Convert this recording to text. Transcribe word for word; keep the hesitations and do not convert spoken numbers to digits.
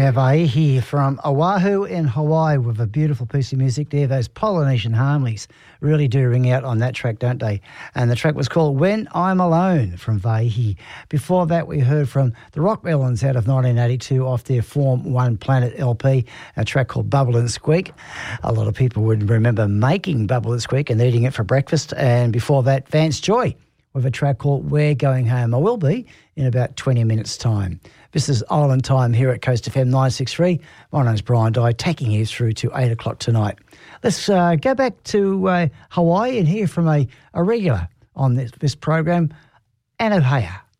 Yeah, Vaihi from Oahu in Hawaii with a beautiful piece of music there. Those Polynesian harmonies really do ring out on that track, don't they? And the track was called When I'm Alone from Vaihi. Before that, we heard from the Rockmelons out of nineteen eighty-two off their Form One Planet L P, a track called Bubble and Squeak. A lot of people would remember making Bubble and Squeak and eating it for breakfast. And before that, Vance Joy with a track called We're Going Home. I will be in about twenty minutes' time. This is Island Time here at Coast F M nine sixty-three. My name's Brian Dye, taking you through to eight o'clock tonight. Let's uh, go back to uh, Hawaii and hear from a, a regular on this, this program, Anu Hea.